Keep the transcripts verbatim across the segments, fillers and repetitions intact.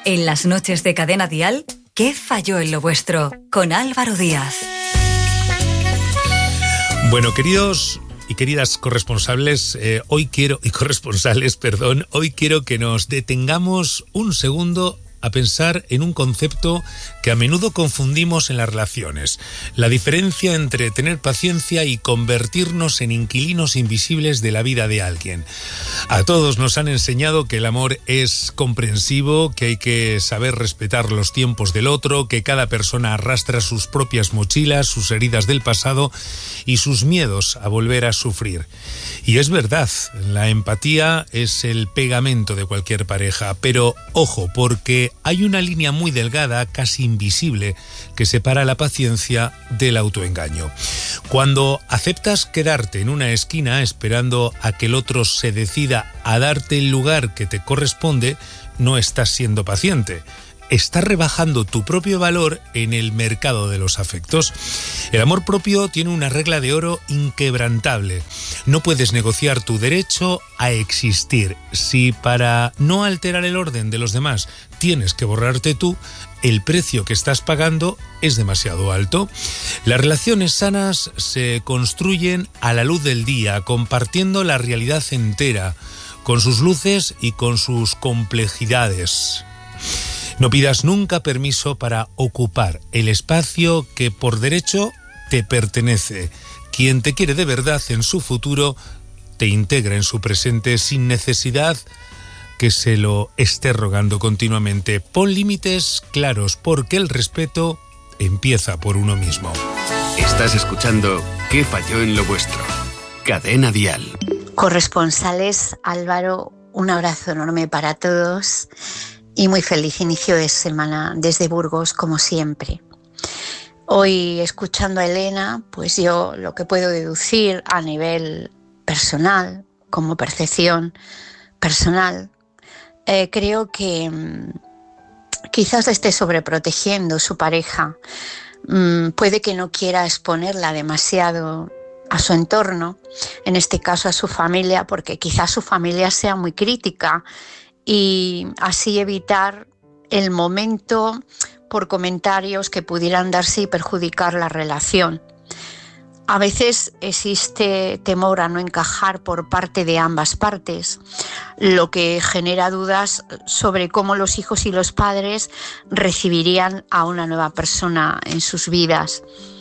En las noches de Cadena Dial, ¿qué falló en lo vuestro? Con Álvaro Díaz. Bueno, queridos y queridas corresponsables, eh, hoy quiero, y corresponsales, perdón, hoy quiero que nos detengamos un segundo a pensar en un concepto que a menudo confundimos en las relaciones: la diferencia entre tener paciencia y convertirnos en inquilinos invisibles de la vida de alguien. A todos nos han enseñado que el amor es comprensivo, que hay que saber respetar los tiempos del otro, que cada persona arrastra sus propias mochilas, sus heridas del pasado y sus miedos a volver a sufrir. Y es verdad, la empatía es el pegamento de cualquier pareja, pero ojo, porque hay una línea muy delgada, casi invisible, que separa la paciencia del autoengaño. Cuando aceptas quedarte en una esquina esperando a que el otro se decida a darte el lugar que te corresponde, no estás siendo paciente. Estás rebajando tu propio valor en el mercado de los afectos. El amor propio tiene una regla de oro inquebrantable. No puedes negociar tu derecho a existir. Si para no alterar el orden de los demás tienes que borrarte tú, el precio que estás pagando es demasiado alto. Las relaciones sanas se construyen a la luz del día, compartiendo la realidad entera, con sus luces y con sus complejidades. No pidas nunca permiso para ocupar el espacio que por derecho te pertenece. Quien te quiere de verdad en su futuro te integra en su presente sin necesidad que se lo esté rogando continuamente. Pon límites claros, porque el respeto empieza por uno mismo. Estás escuchando ¿Qué falló en lo vuestro? Cadena Dial. Corresponsales, Álvaro, un abrazo enorme para todos. Y muy feliz inicio de semana desde Burgos, como siempre. Hoy, escuchando a Elena, pues yo lo que puedo deducir a nivel personal, como percepción personal, eh, creo que mmm, quizás esté sobreprotegiendo su pareja. Mm, puede que no quiera exponerla demasiado a su entorno, en este caso a su familia, porque quizás su familia sea muy crítica, y así evitar el momento por comentarios que pudieran darse y perjudicar la relación. A veces existe temor a no encajar por parte de ambas partes, lo que genera dudas sobre cómo los hijos y los padres recibirían a una nueva persona en sus vidas.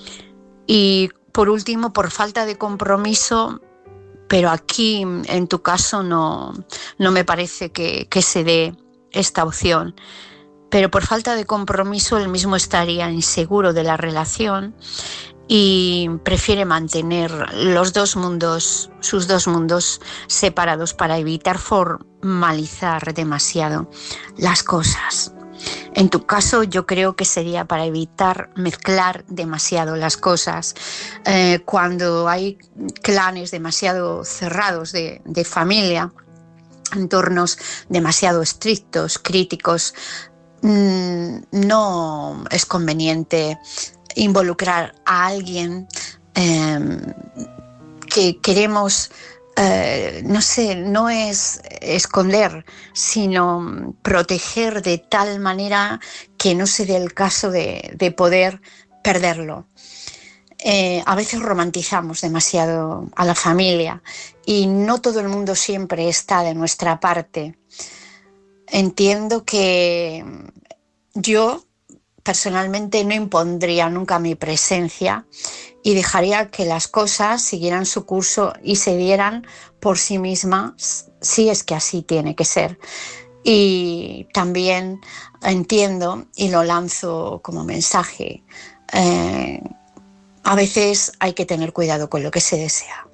Y por último, por falta de compromiso, pero aquí en tu caso no, no me parece que, que se dé esta opción. Pero por falta de compromiso él mismo estaría inseguro de la relación y prefiere mantener los dos mundos, sus dos mundos separados para evitar formalizar demasiado las cosas. En tu caso yo creo que sería para evitar mezclar demasiado las cosas. Eh, cuando hay clanes demasiado cerrados de, de familia, entornos demasiado estrictos, críticos, mmm, no es conveniente involucrar a alguien eh, que queremos... Uh, no sé, no es esconder, sino proteger de tal manera que no se dé el caso de, de poder perderlo. Eh, a veces romantizamos demasiado a la familia y no todo el mundo siempre está de nuestra parte. Entiendo que yo personalmente no impondría nunca mi presencia y dejaría que las cosas siguieran su curso y se dieran por sí mismas, si es que así tiene que ser. Y también entiendo, y lo lanzo como mensaje, eh, a veces hay que tener cuidado con lo que se desea.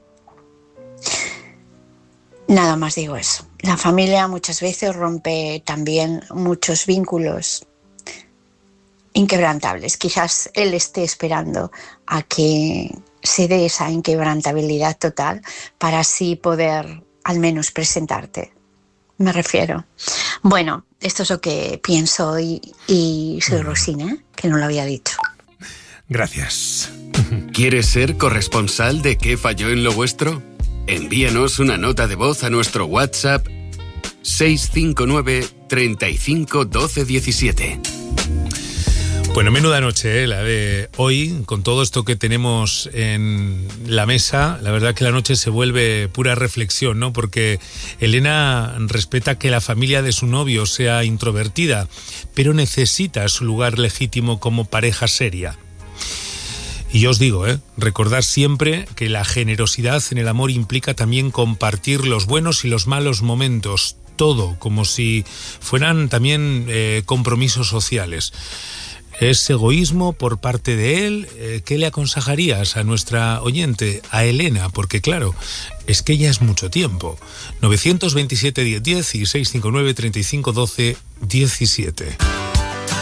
Nada más digo eso. La familia muchas veces rompe también muchos vínculos inquebrantables. Quizás él esté esperando a que se dé esa inquebrantabilidad total para así poder al menos presentarte. Me refiero. Bueno, esto es lo que pienso hoy y soy Rosina, ¿eh? Que no lo había dicho. Gracias. ¿Quieres ser corresponsal de ¿Qué falló en lo vuestro? Envíanos una nota de voz a nuestro WhatsApp seis cinco nueve, treinta y cinco doce diecisiete. Bueno, menuda noche, ¿eh? La de hoy, con todo esto que tenemos en la mesa. La verdad que la noche se vuelve pura reflexión, ¿no? Porque Elena respeta que la familia de su novio sea introvertida, pero necesita su lugar legítimo como pareja seria. Y yo os digo, ¿eh? Recordad siempre que la generosidad en el amor implica también compartir los buenos y los malos momentos, todo, como si fueran también eh, compromisos sociales. ¿Es egoísmo por parte de él? ¿Qué le aconsejarías a nuestra oyente, a Elena? Porque claro, es que ya es mucho tiempo. novecientos veintisiete diez diez y seiscientos cincuenta y nueve treinta y cinco doce diecisiete.